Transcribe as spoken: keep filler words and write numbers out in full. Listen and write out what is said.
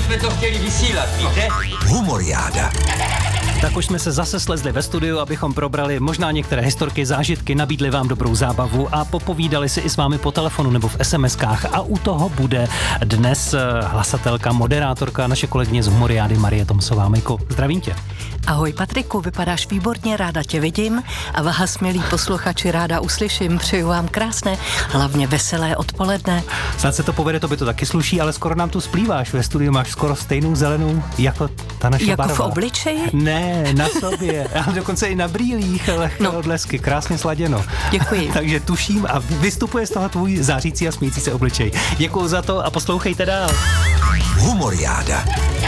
jsme to chtěli vysílat, víte? Humoriáda. Tak už jsme se zase slezli ve studiu, abychom probrali možná některé historky, zážitky, nabídli vám dobrou zábavu a popovídali si i s vámi po telefonu nebo v es em eskách. A u toho bude dnes hlasatelka, moderátorka, naše kolegyně z Humoriády Marie Tomsová. Majko, zdravím tě. Ahoj Patriku, vypadáš výborně, ráda tě vidím a vás, milí posluchači, ráda uslyším. Přeju vám krásné, hlavně veselé odpoledne. Snad se to povede, to by to taky sluší, ale skoro nám tu splýváš. Ve studiu máš skoro stejnou zelenou jako ta naše jako barva. Jako v obličeji? Ne, na sobě, ale dokonce i na brýlích, lehké no. odlesky, krásně sladěno. Děkuji. Takže tuším a vystupuje z toho tvůj zářící a smíjící se obličej. Děkuju za to a poslouchejte dál. Humoriáda.